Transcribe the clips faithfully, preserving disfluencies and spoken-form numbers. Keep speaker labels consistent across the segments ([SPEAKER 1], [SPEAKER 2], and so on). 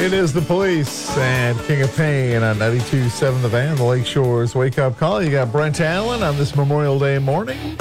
[SPEAKER 1] It is the Police and King of Pain on ninety-two point seven The Van, the Lake Shore's Wake Up Call. You got Brent Allen on this Memorial Day morning.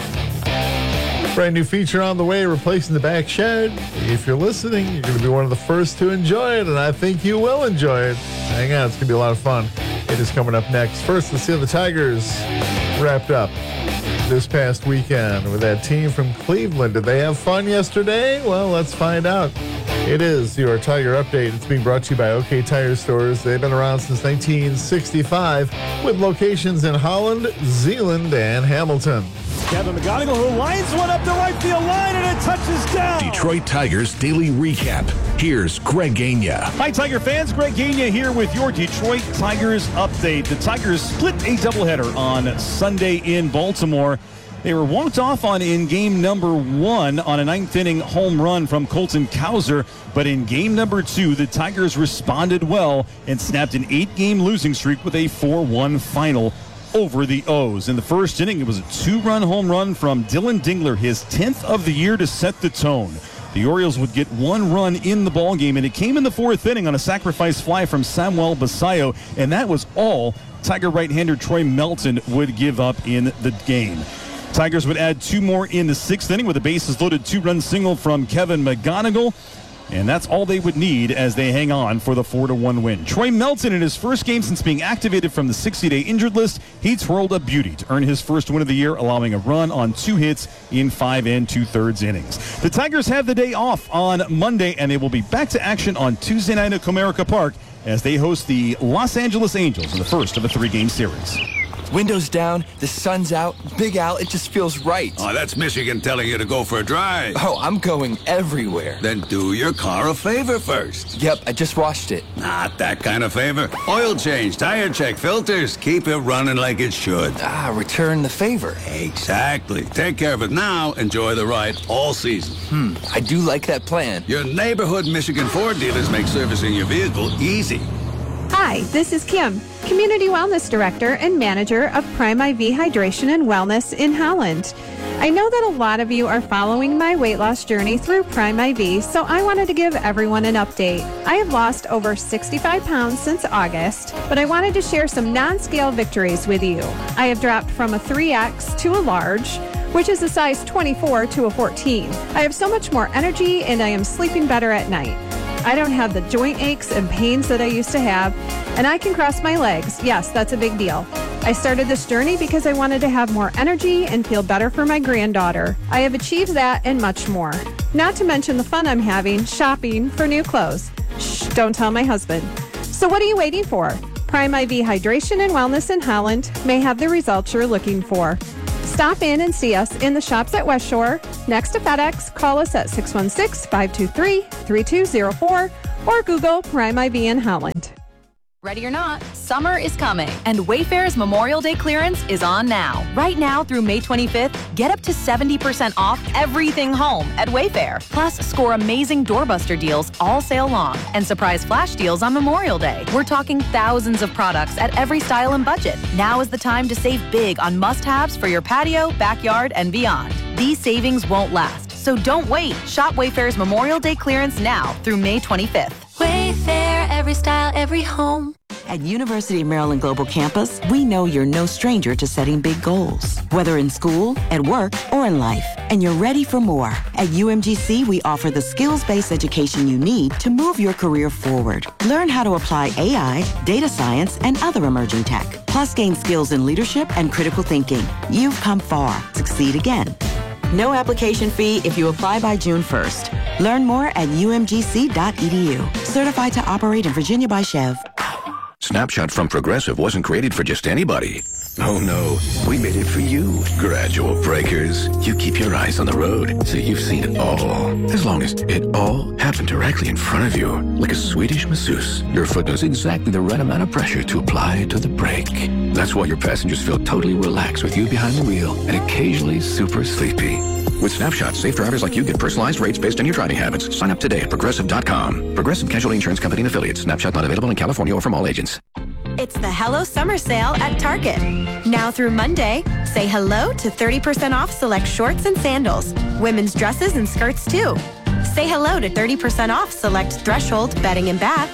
[SPEAKER 1] Brand new feature on the way, replacing the back shed. If you're listening, you're going to be one of the first to enjoy it, and I think you will enjoy it. Hang on, it's going to be a lot of fun. It is coming up next. First, let's see how the Tigers wrapped up this past weekend with that team from Cleveland. Did they have fun yesterday? Well, let's find out. It is your Tiger Update. It's being brought to you by OK Tire Stores. They've been around since nineteen sixty-five with locations in Holland, Zeeland, and Hamilton.
[SPEAKER 2] Kevin McGonigal, who lines one up the right field line, and it touches down.
[SPEAKER 3] Detroit Tigers Daily Recap. Here's Greg Gagne.
[SPEAKER 2] Hi, Tiger fans. Greg Gagne here with your Detroit Tigers update. The Tigers split a doubleheader on Sunday in Baltimore. They were walked off on in game number one on a ninth inning home run from Colton Cowser. But in game number two, the Tigers responded well and snapped an eight-game losing streak with a four one final over the O's. In the first inning, it was a two-run home run from Dylan Dingler, his tenth of the year, to set the tone. The Orioles would get one run in the ballgame, and it came in the fourth inning on a sacrifice fly from Samuel Basallo, and that was all Tiger right-hander Troy Melton would give up in the game. Tigers would add two more in the sixth inning with a bases-loaded two-run single from Kevin McGonigal. And that's all they would need as they hang on for the four to one win. Troy Melton, in his first game since being activated from the sixty-day injured list, he twirled a beauty to earn his first win of the year, allowing a run on two hits in five and two-thirds innings. The Tigers have the day off on Monday, and they will be back to action on Tuesday night at Comerica Park as they host the Los Angeles Angels in the first of a three-game series.
[SPEAKER 4] Windows down, the sun's out, Big Al, it just feels right.
[SPEAKER 5] Oh, that's Michigan telling you to go for a drive.
[SPEAKER 4] Oh, I'm going everywhere.
[SPEAKER 5] Then do your car a favor first.
[SPEAKER 4] Yep, I just washed it.
[SPEAKER 5] Not that kind of favor. Oil change, tire check, filters. Keep it running like it should.
[SPEAKER 4] Ah, return the favor.
[SPEAKER 5] Exactly. Take care of it now. Enjoy the ride all season.
[SPEAKER 4] Hmm, I do like that plan.
[SPEAKER 5] Your neighborhood Michigan Ford dealers make servicing your vehicle easy.
[SPEAKER 6] Hi, this is Kim, Community Wellness Director and Manager of Prime I V Hydration and Wellness in Holland. I know that a lot of you are following my weight loss journey through Prime I V, so I wanted to give everyone an update. I have lost over sixty-five pounds since August, but I wanted to share some non-scale victories with you. I have dropped from a three X to a large, which is a size twenty-four to a fourteen. I have so much more energy and I am sleeping better at night. I don't have the joint aches and pains that I used to have, and I can cross my legs. Yes, that's a big deal. I started this journey because I wanted to have more energy and feel better for my granddaughter. I have achieved that and much more. Not to mention the fun I'm having shopping for new clothes. Shh, don't tell my husband. So what are you waiting for? Prime I V Hydration and Wellness in Holland may have the results you're looking for. Stop in and see us in the shops at West Shore, next to FedEx. Call us at six one six, five two three, three two zero four or Google Prime I V in Holland.
[SPEAKER 7] Ready or not, summer is coming, and Wayfair's Memorial Day clearance is on now. Right now through May twenty-fifth, get up to seventy percent off everything home at Wayfair. Plus, score amazing doorbuster deals all sale long and surprise flash deals on Memorial Day. We're talking thousands of products at every style and budget. Now is the time to save big on must-haves for your patio, backyard, and beyond. These savings won't last, so don't wait. Shop Wayfair's Memorial Day clearance now through May twenty-fifth.
[SPEAKER 8] Wayfair, every style, every home.
[SPEAKER 9] At University of Maryland Global Campus, we know you're no stranger to setting big goals, whether in school, at work, or in life, and you're ready for more. At U M G C, we offer the skills-based education you need to move your career forward. Learn how to apply A I, data science, and other emerging tech, plus gain skills in leadership and critical thinking. You've come far. Succeed again. No application fee if you apply by June first. Learn more at U M G C dot E D U. Certified to operate in Virginia by Chev.
[SPEAKER 3] Snapshot from Progressive wasn't created for just anybody. Oh no, we made it for you. Gradual breakers. You keep your eyes on the road, so you've seen it all. As long as it all happened directly in front of you, like a Swedish masseuse, your foot knows exactly the right amount of pressure to apply to the brake. That's why your passengers feel totally relaxed with you behind the wheel and occasionally super sleepy. With Snapshot, safe drivers like you get personalized rates based on your driving habits. Sign up today at Progressive dot com. Progressive Casualty Insurance Company and Affiliates. Snapshot not available in California or from all agents.
[SPEAKER 10] It's the Hello Summer Sale at Target. Now through Monday, say hello to thirty percent off select shorts and sandals. Women's dresses and skirts too. Say hello to thirty percent off select Threshold bedding and bath.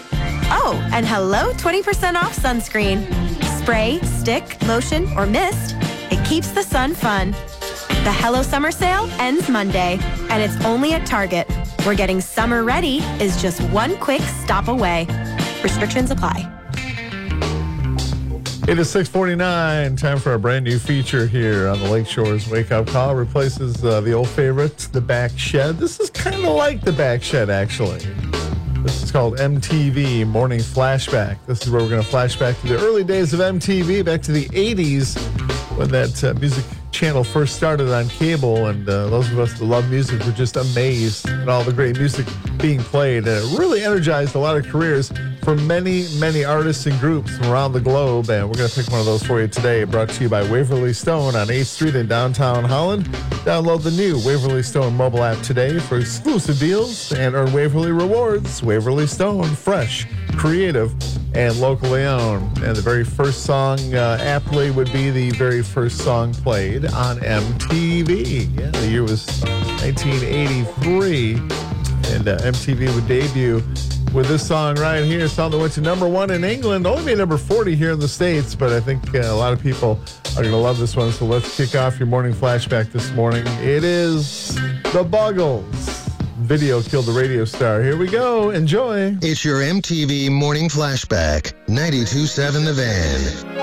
[SPEAKER 10] Oh, and hello, twenty percent off sunscreen. Spray, stick, lotion, or mist, it keeps the sun fun. The Hello Summer sale ends Monday, and it's only at Target, where getting summer ready is just one quick stop away. Restrictions apply.
[SPEAKER 1] It is six forty-nine. Time for a brand new feature here on the Lakeshore's Wake Up Call. Replaces uh, the old favorite, The Back Shed. This is kind of like The Back Shed, actually. This is called M T V Morning Flashback. This is where we're going to flash back to the early days of M T V, back to the eighties, when that uh, music channel first started on cable, and uh, those of us that love music were just amazed at all the great music being played. And it really energized a lot of careers for many, many artists and groups from around the globe, and we're going to pick one of those for you today, brought to you by Waverly Stone on eighth Street in downtown Holland. Download the new Waverly Stone mobile app today for exclusive deals and earn Waverly rewards. Waverly Stone, fresh, creative, and locally owned. And the very first song uh, aptly would be the very first song played on M T V. Yeah, the year was nineteen eighty-three, and uh, M T V would debut with this song right here. A song that went to number one in England, only made number forty here in the States, but I think uh, a lot of people are going to love this one. So let's kick off your morning flashback this morning. It is The Buggles. Video killed the radio star. Here we go. Enjoy.
[SPEAKER 11] It's your M T V morning flashback. ninety-two point seven The Van.